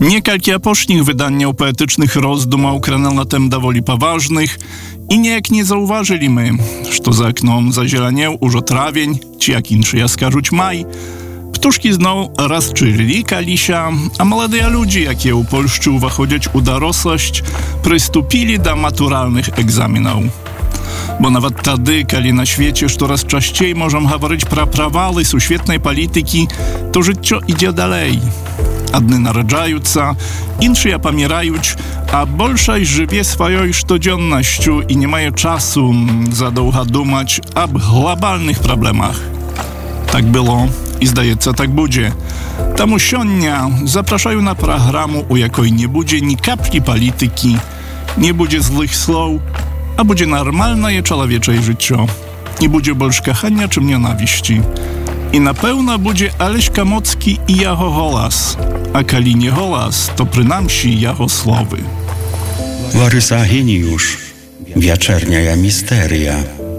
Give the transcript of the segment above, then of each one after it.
Некалькі апошніх выданняў паэтычных роздумаў кранал на тэм даволі паважных, і неяк не заўважылі мы, што за акном зазеленеў ужо травень, ці як іншыя скажуць май. Птушкі зноў расчылілі каліся, а маладыя людзі, якія ў Польшчы ўваходзяць у даросласць, прыступілі да матуральных экзаменаў. Bo nawet tady, kali na świecie coraz częściej możemy говорить про провалы сусветной polityki, to życie idzie dalej. Одни народжаются, іншие помирают, а большая живе своей штодзённостью и не має часу задолго думать об глобальных проблемах. Так było i zdaється tak będzie. Тому сёння zapraszają na programu, u jakiej nie będzie ni kapli polityki, nie będzie złych słów, a będzie normalne człowiecze życie. Nie będzie больше kochania czy nienawiści. I na pewno będzie Aleśka Mocki i jego głos. A kali nie głos, to przynajmniej jego słowy. Larysa Geniusz, wieczernia misteria.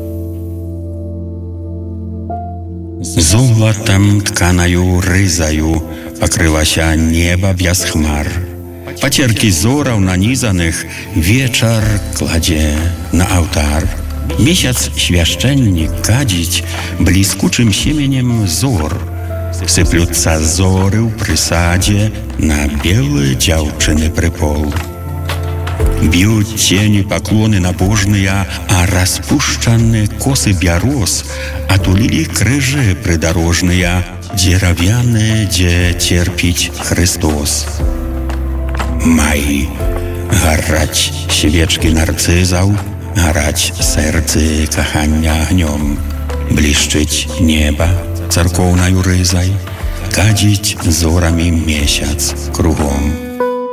Złotem tkanaju ryzaju pokryła się nieba bez chmar. Pacierki zorał nanizanych wieczór kładzie na ołtar. Miesiąc świaszczennik kadzić bliskuczym siemieniem zor. Syplutca zory w prysadzie na białe dziewczyny prypol. Bił cieni poklony nabożne, a rozpuszczane kosy biaros atulili krzyże przydrożne, dzierowiane, gdzie cierpić Chrystus. Maj, garać świeczki narcyzał, garać sercy kochania ogniom, bliszczyć nieba, cerkowna ryzaj, kadzić zorami miesiąc kruгом.